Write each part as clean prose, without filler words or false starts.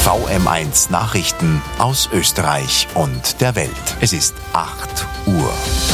VM1 Nachrichten aus Österreich und der Welt. Es ist 8 Uhr.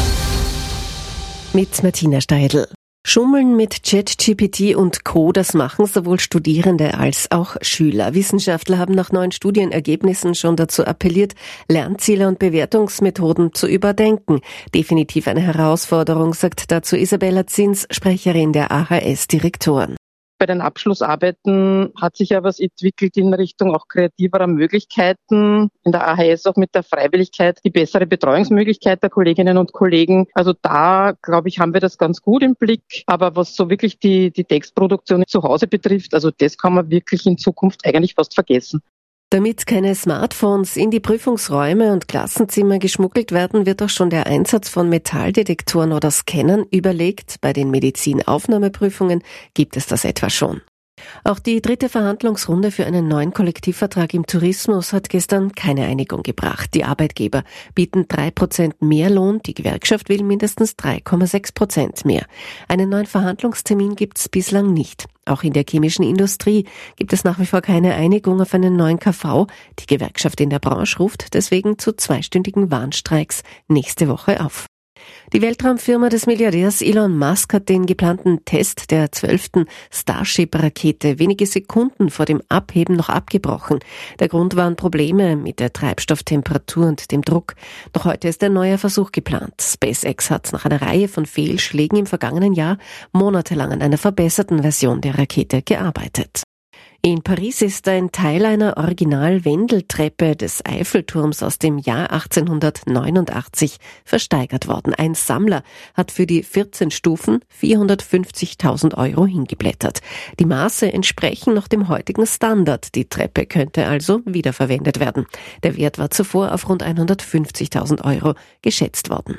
Mit Martina Steidl. Schummeln mit ChatGPT und Co., das machen sowohl Studierende als auch Schüler. Wissenschaftler haben nach neuen Studienergebnissen schon dazu appelliert, Lernziele und Bewertungsmethoden zu überdenken. Definitiv eine Herausforderung, sagt dazu Isabella Zins, Sprecherin der AHS-Direktoren. Bei den Abschlussarbeiten hat sich ja was entwickelt in Richtung auch kreativerer Möglichkeiten. In der AHS auch mit der Freiwilligkeit die bessere Betreuungsmöglichkeit der Kolleginnen und Kollegen. Also da, glaube ich, haben wir das ganz gut im Blick. Aber was so wirklich die Textproduktion zu Hause betrifft, also das kann man wirklich in Zukunft eigentlich fast vergessen. Damit keine Smartphones in die Prüfungsräume und Klassenzimmer geschmuggelt werden, wird auch schon der Einsatz von Metalldetektoren oder Scannern überlegt. Bei den Medizinaufnahmeprüfungen gibt es das etwa schon. Auch die dritte Verhandlungsrunde für einen neuen Kollektivvertrag im Tourismus hat gestern keine Einigung gebracht. Die Arbeitgeber bieten 3% mehr Lohn, die Gewerkschaft will mindestens 3,6% mehr. Einen neuen Verhandlungstermin gibt es bislang nicht. Auch in der chemischen Industrie gibt es nach wie vor keine Einigung auf einen neuen KV. Die Gewerkschaft in der Branche ruft deswegen zu zweistündigen Warnstreiks nächste Woche auf. Die Weltraumfirma des Milliardärs Elon Musk hat den geplanten Test der 12. Starship-Rakete wenige Sekunden vor dem Abheben noch abgebrochen. Der Grund waren Probleme mit der Treibstofftemperatur und dem Druck. Noch heute ist ein neuer Versuch geplant. SpaceX hat nach einer Reihe von Fehlschlägen im vergangenen Jahr monatelang an einer verbesserten Version der Rakete gearbeitet. In Paris ist ein Teil einer Original-Wendeltreppe des Eiffelturms aus dem Jahr 1889 versteigert worden. Ein Sammler hat für die 14 Stufen 450.000 € hingeblättert. Die Maße entsprechen noch dem heutigen Standard. Die Treppe könnte also wiederverwendet werden. Der Wert war zuvor auf rund 150.000 € geschätzt worden.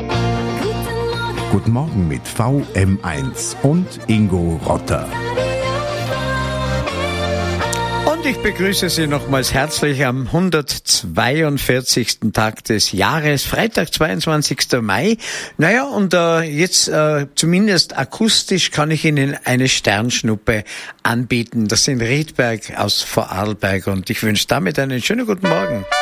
Guten Morgen mit VM1 und Ingo Rotter. Und ich begrüße Sie nochmals herzlich am 142. Tag des Jahres, Freitag, 22. Mai. Naja, und jetzt zumindest akustisch kann ich Ihnen eine Sternschnuppe anbieten. Das sind Riedberg aus Vorarlberg und ich wünsche damit einen schönen guten Morgen.